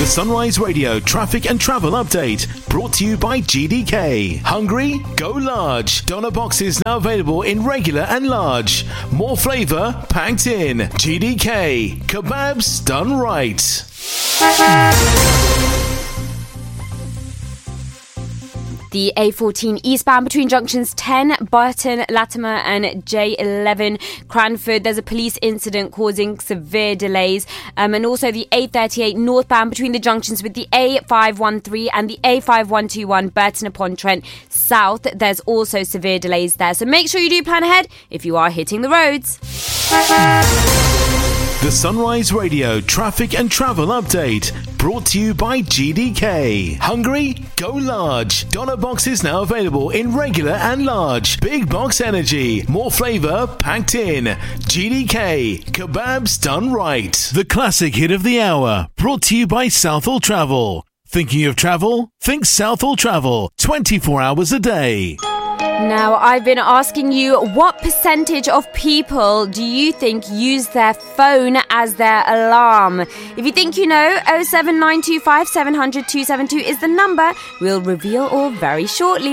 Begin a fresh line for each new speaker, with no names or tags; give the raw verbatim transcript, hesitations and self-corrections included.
Sunrise Radio traffic and travel update brought to you by G D K. Hungry? Go large. Doner boxes now available in regular and large. More flavour packed in. G D K. Kebabs done right.
The A fourteen eastbound between junctions ten, Burton, Latimer and J eleven, Cranford. There's a police incident causing severe delays. Um, and also the A thirty-eight northbound between the junctions with the A five one three and the A five one two one, Burton upon Trent south. There's also severe delays there. So make sure you do plan ahead if you are hitting the roads.
The Sunrise Radio traffic and travel update brought to you by G D K. Hungry? Go large. Doner boxes now available in regular and large. Big box energy. More flavour packed in. G D K. Kebabs done right. The classic hit of the hour brought to you by Southall Travel. Thinking of travel? Think Southall Travel. twenty-four hours a day.
Now, I've been asking you, what percentage of people do you think use their phone as their alarm? If you think you know, oh seven nine two five seven hundred two seven two is the number. We'll reveal all very shortly.